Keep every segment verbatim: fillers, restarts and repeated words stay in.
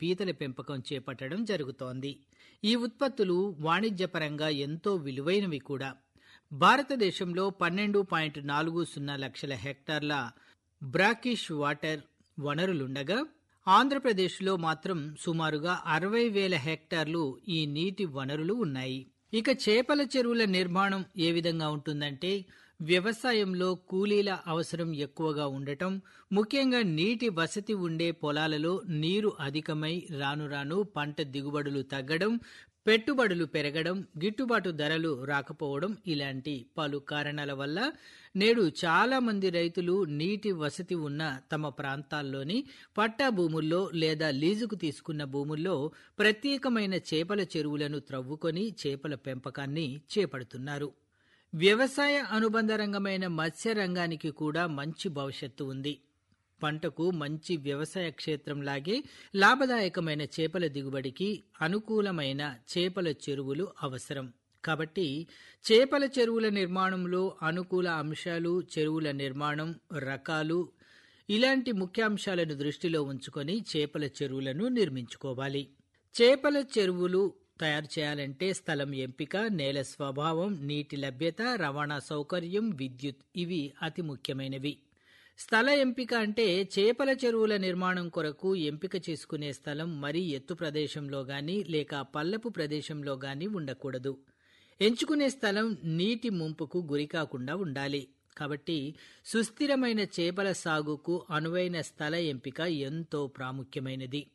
పీతల పెంపకం చేపట్టడం జరుగుతోంది. ఈ ఉత్పత్తులు వాణిజ్యపరంగా ఎంతో విలువైనవి కూడా. భారతదేశంలో పన్నెండు పాయింట్ నాలుగు సున్నా లక్షల హెక్టార్ల బ్రాకిష్ వాటర్ వనరులుండగా ఆంధ్రప్రదేశ్లో మాత్రం సుమారుగా అరవై వేల హెక్టార్లు ఈ నీటి వనరులు ఉన్నాయి. ఇక చేపల చెరువుల నిర్మాణం ఏ విధంగా ఉంటుందంటే, వ్యవసాయంలో కూలీల అవసరం ఎక్కువగా ఉండటం, ముఖ్యంగా నీటి వసతి ఉండే పొలాలలో నీరు అధికమై రాను రాను పంట దిగుబడులు తగ్గడం, పెట్టుబడులు పెరగడం, గిట్టుబాటు ధరలు రాకపోవడం ఇలాంటి పలు కారణాల వల్ల నేడు చాలా మంది రైతులు నీటి వసతి ఉన్న తమ ప్రాంతాల్లోని పట్టా భూముల్లో లేదా లీజుకు తీసుకున్న భూముల్లో ప్రత్యేకమైన చేపల చెరువులను త్రవ్వుకొని చేపల పెంపకాన్ని చేపడుతున్నారు. వ్యవసాయ అనుబంధ రంగమైన మత్స్య రంగానికి కూడా మంచి భవిష్యత్తు ఉంది. పంటకు మంచి వ్యవసాయ క్షేత్రంలాగే లాభదాయకమైన చేపల దిగుబడికి అనుకూలమైన చేపల చెరువులు అవసరం. కాబట్టి చేపల చెరువుల నిర్మాణంలో అనుకూల అంశాలు, చెరువుల నిర్మాణం, రకాలు ఇలాంటి ముఖ్యాంశాలను దృష్టిలో ఉంచుకొని చేపల చెరువులను నిర్మించుకోవాలి. చేపల చెరువులు తయారు చేయాలంటే స్థలం ఎంపిక, నేల స్వభావం, నీటి లభ్యత, రవాణా సౌకర్యం, విద్యుత్ ఇవి అతి ముఖ్యమైనవి. స్థల ఎంపిక అంటే చేపల చెరువుల నిర్మాణం కొరకు ఎంపిక చేసుకునే స్థలం మరీ ఎత్తు ప్రదేశంలో గాని లేక పల్లపు ప్రదేశంలో గాని ఉండకూడదు. ఎంచుకునే స్థలం నీటి ముంపుకు గురికాకుండా ఉండాలి. కాబట్టి సుస్థిరమైన చేపల సాగుకు అనువైన స్థల ఎంపిక ఎంతో ప్రాముఖ్యమైనది.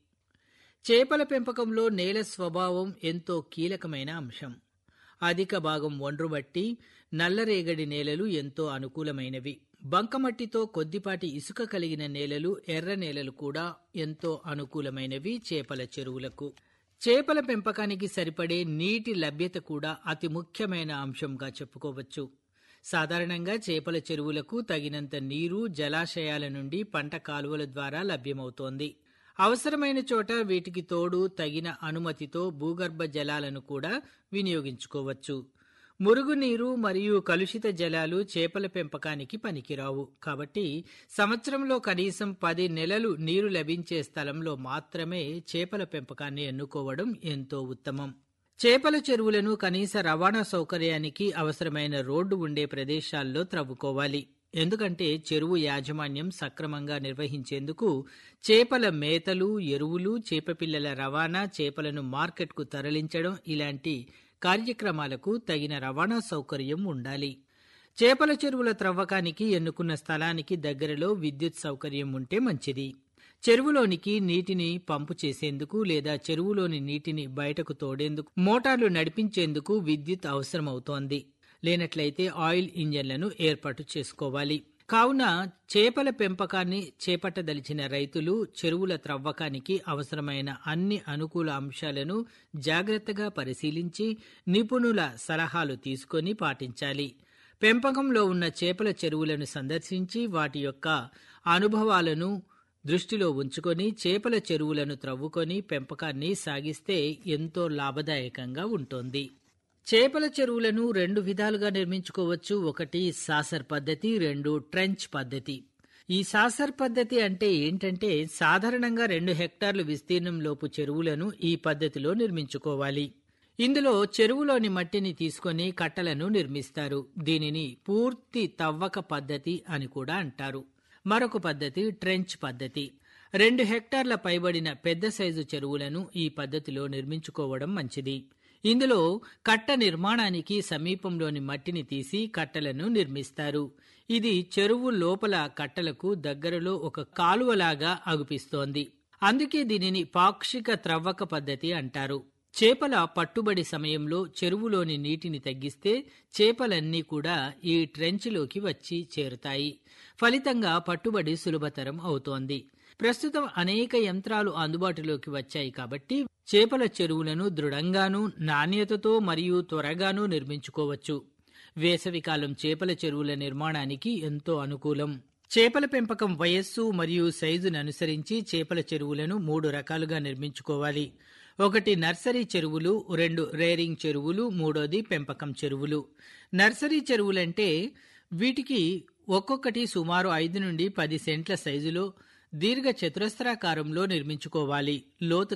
చేపల పెంపకంలో నేల స్వభావం ఎంతో కీలకమైన అంశం. అధిక భాగం ఒండ్రుమట్టి, నల్లరేగడి నేలలు ఎంతో అనుకూలమైనవి. బంకమట్టితో కొద్దిపాటి ఇసుక కలిగిన నేలలు, ఎర్ర నేలలు కూడా ఎంతో అనుకూలమైనవి చేపల చెరువులకు. చేపల పెంపకానికి సరిపడే నీటి లభ్యత కూడా అతి ముఖ్యమైన అంశంగా చెప్పుకోవచ్చు. సాధారణంగా చేపల చెరువులకు తగినంత నీరు జలాశయాల నుండి పంట కాలువల ద్వారా లభ్యమవుతోంది. అవసరమైన చోట వీటికి తోడు తగిన అనుమతితో భూగర్భ జలాలను కూడా వినియోగించుకోవచ్చు. మురుగునీరు మరియు కలుషిత జలాలు చేపల పెంపకానికి పనికిరావు. కాబట్టి సంవత్సరంలో కనీసం పది నెలలు నీరు లభించే స్థలంలో మాత్రమే చేపల పెంపకాన్ని ఎన్నుకోవడం ఎంతో ఉత్తమం. చేపల చెరువులను కనీస రవాణా సౌకర్యానికి అవసరమైన రోడ్డు ఉండే ప్రదేశాల్లో త్రవ్వుకోవాలి. ఎందుకంటే చెరువు యాజమాన్యం సక్రమంగా నిర్వహించేందుకు చేపల మేతలు, ఎరువులు, చేపపిల్లల రవాణా, చేపలను మార్కెట్కు తరలించడం ఇలాంటి కార్యక్రమాలకు తగిన రవాణా సౌకర్యం ఉండాలి. చేపల చెరువుల త్రవ్వకానికి ఎన్నుకున్న స్థలానికి దగ్గరలో విద్యుత్ సౌకర్యం ఉంటే మంచిది. చెరువులోనికి నీటిని పంపు చేసేందుకు లేదా చెరువులోని నీటిని బయటకు తోడేందుకు మోటార్లు నడిపించేందుకు విద్యుత్ అవసరమవుతోంది. లేనట్లయితే ఆయిల్ ఇంజన్లను ఏర్పాటు చేసుకోవాలి. కావున చేపల పెంపకాన్ని చేపట్టదలిచిన రైతులు చెరువుల త్రవ్వకానికి అవసరమైన అన్ని అనుకూల అంశాలను జాగ్రత్తగా పరిశీలించి నిపుణుల సలహాలు తీసుకొని పాటించాలి. పెంపకంలో ఉన్న చేపల చెరువులను సందర్శించి వాటి యొక్క అనుభవాలను దృష్టిలో ఉంచుకొని చేపల చెరువులను త్రవ్వుకొని పెంపకాన్ని సాగిస్తే ఎంతో లాభదాయకంగా ఉంటుంది. చేపల చెరువులను రెండు విధాలుగా నిర్మించుకోవచ్చు. ఒకటి సాసర్ పద్ధతి, రెండు ట్రెంచ్ పద్ధతి. ఈ సాసర్ పద్ధతి అంటే ఏంటంటే సాధారణంగా రెండు హెక్టార్లు విస్తీర్ణంలోపు చెరువులను ఈ పద్ధతిలో నిర్మించుకోవాలి. ఇందులో చెరువులోని మట్టిని తీసుకొని కట్టలను నిర్మిస్తారు. దీనిని పూర్తి తవ్వక పద్ధతి అని కూడా అంటారు. మరొక పద్ధతి ట్రెంచ్ పద్ధతి. రెండు హెక్టార్ల పైబడిన పెద్ద సైజు చెరువులను ఈ పద్ధతిలో నిర్మించుకోవడం మంచిది. ఇందులో కట్ట నిర్మాణానికి సమీపంలోని మట్టిని తీసి కట్టలను నిర్మిస్తారు. ఇది చెరువు లోపల కట్టలకు దగ్గరలో ఒక కాలువలాగా అగుపిస్తోంది. అందుకే దీనిని పాక్షిక త్రవ్వక పద్ధతి అంటారు. చేపల పట్టుబడి సమయంలో చెరువులోని నీటిని తగ్గిస్తే చేపలన్నీ కూడా ఈ ట్రెంచ్లోకి వచ్చి చేరుతాయి. ఫలితంగా పట్టుబడి సులభతరం అవుతోంది. ప్రస్తుతం అనేక యంత్రాలు అందుబాటులోకి వచ్చాయి కాబట్టి చేపల చెరువులను దృఢంగానూ, నాణ్యతతో మరియు త్వరగానూ నిర్మించుకోవచ్చు. వేసవికాలం చేపల చెరువుల నిర్మాణానికి ఎంతో అనుకూలం. చేపల పెంపకం వయస్సు మరియు సైజును అనుసరించి చేపల చెరువులను మూడు రకాలుగా నిర్మించుకోవాలి. ఒకటి నర్సరీ చెరువులు, రెండు రేరింగ్ చెరువులు, మూడోది పెంపకం చెరువులు. నర్సరీ చెరువులంటే వీటికి ఒక్కొక్కటి సుమారు ఐదు నుండి పది సెంట్ల సైజులో దీర్ఘ చతురస్రాకారంలో నిర్మించుకోవాలి. లోతు